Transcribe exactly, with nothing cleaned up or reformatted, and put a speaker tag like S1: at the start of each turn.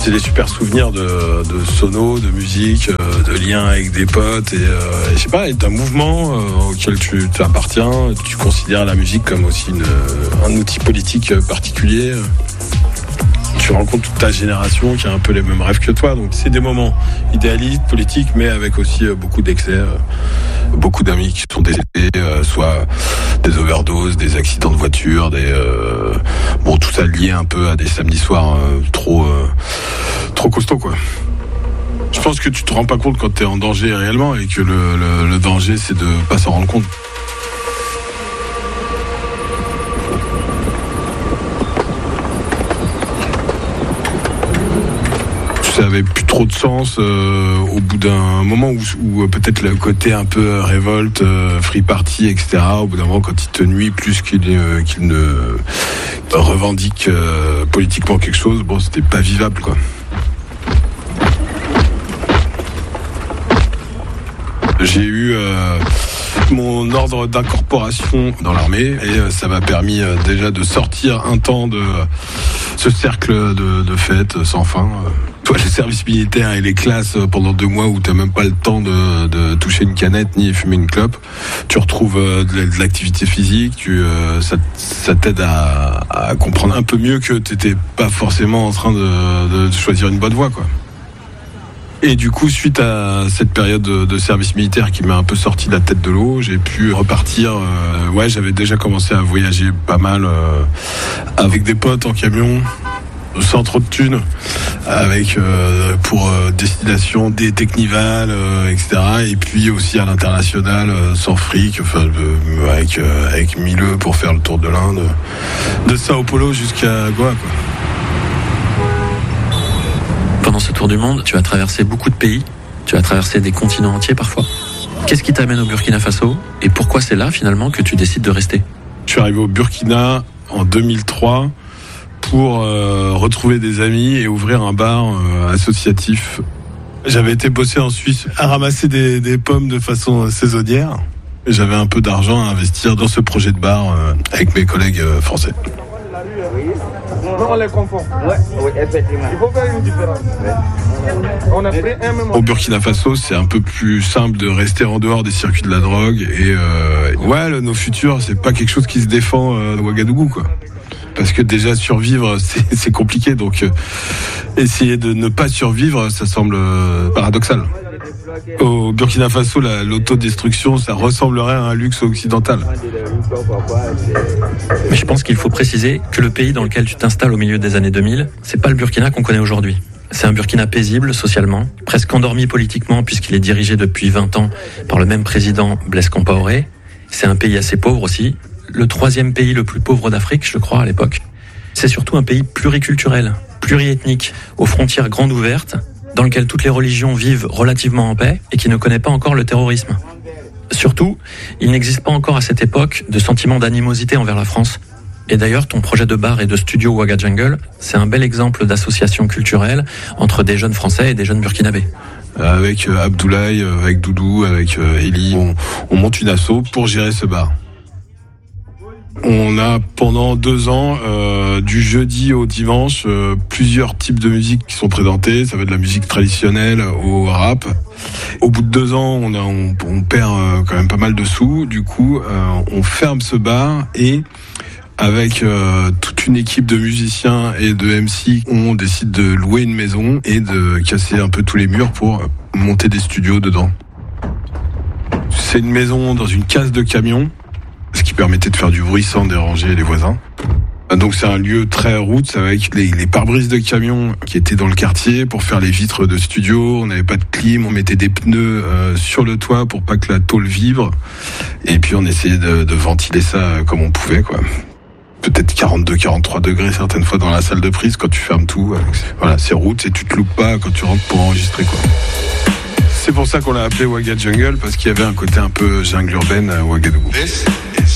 S1: C'est des super souvenirs de, de sono, de musique, de liens avec des potes et, euh, et je sais pas, d'un mouvement euh, auquel tu appartiens. Tu considères la musique comme aussi une, un outil politique particulier. Tu rencontres toute ta génération qui a un peu les mêmes rêves que toi. Donc c'est des moments idéalistes, politiques, mais avec aussi beaucoup d'excès. Beaucoup d'amis qui sont décédés, euh, soit des overdoses, des accidents de voiture, des euh, bon tout ça lié un peu à des samedis soirs euh, trop euh, trop costauds quoi. Je pense que tu te rends pas compte quand t'es en danger réellement et que le, le, le danger c'est de pas s'en rendre compte. Ça avait plus trop de sens euh, au bout d'un moment où, où peut-être le côté un peu révolte, euh, free party, et cetera. Au bout d'un moment, quand il te nuit plus qu'il, euh, qu'il ne revendique euh, politiquement quelque chose, bon, c'était pas vivable, quoi. J'ai eu euh, mon ordre d'incorporation dans l'armée et euh, ça m'a permis euh, déjà de sortir un temps de euh, ce cercle de, de fêtes sans fin. Toi, le service militaire et les classes pendant deux mois où t'as même pas le temps de, de toucher une canette ni fumer une clope, tu retrouves euh, de, de l'activité physique, tu, euh, ça, ça t'aide à, à comprendre un peu mieux que t'étais pas forcément en train de, de choisir une bonne voie, quoi. Et du coup, suite à cette période de, de service militaire qui m'a un peu sorti la tête de l'eau, j'ai pu repartir. Euh, ouais, j'avais déjà commencé à voyager pas mal euh, avec des potes en camion, sans trop de thunes, avec euh, pour euh, destination des Technival, euh, et cetera. Et puis aussi à l'international, euh, sans fric, enfin euh, avec euh, avec mille euros pour faire le tour de l'Inde, de Sao Paulo jusqu'à Goa, quoi.
S2: Pendant ce tour du monde, tu as traversé beaucoup de pays, tu as traversé des continents entiers parfois. Qu'est-ce qui t'amène au Burkina Faso et pourquoi c'est là finalement que tu décides de rester ?
S1: Je suis arrivé au Burkina en deux mille trois pour euh, retrouver des amis et ouvrir un bar euh, associatif. J'avais été bosser en Suisse à ramasser des, des pommes de façon saisonnière. Et j'avais un peu d'argent à investir dans ce projet de bar euh, avec mes collègues euh, français.
S3: Non, on les confond. Ouais, oui, effectivement. Il faut faire une différence. On a pris un même.
S1: Au Burkina Faso, c'est un peu plus simple de rester en dehors des circuits de la drogue. Et euh, ouais, le, nos futurs, c'est pas quelque chose qui se défend euh, à Ouagadougou, quoi. Parce que déjà survivre, c'est, c'est compliqué. Donc euh, essayer de ne pas survivre, ça semble euh, paradoxal. Au Burkina Faso, la, l'autodestruction, ça ressemblerait à un luxe occidental.
S2: Mais je pense qu'il faut préciser que le pays dans lequel tu t'installes au milieu des années deux mille, c'est pas le Burkina qu'on connaît aujourd'hui. C'est un Burkina paisible socialement, presque endormi politiquement puisqu'il est dirigé depuis vingt ans par le même président Blaise Compaoré. C'est un pays assez pauvre aussi, le troisième pays le plus pauvre d'Afrique, je crois, à l'époque. C'est surtout un pays pluriculturel, pluriethnique, aux frontières grandes ouvertes, dans lequel toutes les religions vivent relativement en paix et qui ne connaît pas encore le terrorisme. Surtout, il n'existe pas encore à cette époque de sentiment d'animosité envers la France. Et d'ailleurs, ton projet de bar et de studio Ouaga Jungle, c'est un bel exemple d'association culturelle entre des jeunes Français et des jeunes Burkinabés.
S1: Avec euh, Abdoulaye, euh, avec Doudou, avec euh, Eli, on, on monte une asso pour gérer ce bar. On a pendant deux ans, euh, du jeudi au dimanche, euh, plusieurs types de musique qui sont présentés. Ça va de la musique traditionnelle au rap. Au bout de deux ans, on, a, on, on perd euh, quand même pas mal de sous. Du coup, euh, on ferme ce bar et avec euh, toute une équipe de musiciens et de M C, on décide de louer une maison et de casser un peu tous les murs pour monter des studios dedans. C'est une maison dans une case de camion, ce qui permettait de faire du bruit sans déranger les voisins. Donc c'est un lieu très roots avec les, les pare-brises de camions qui étaient dans le quartier pour faire les vitres de studio. On n'avait pas de clim, on mettait des pneus euh, sur le toit pour pas que la tôle vibre. Et puis on essayait de, de ventiler ça comme on pouvait, quoi. Peut-être quarante-deux, quarante-trois degrés certaines fois dans la salle de prise quand tu fermes tout. Voilà, c'est roots et tu te loupes pas quand tu rentres pour enregistrer, quoi. C'est pour ça qu'on l'a appelé Ouaga Jungle, parce qu'il y avait un côté un peu jungle urbaine à Ouagadougou.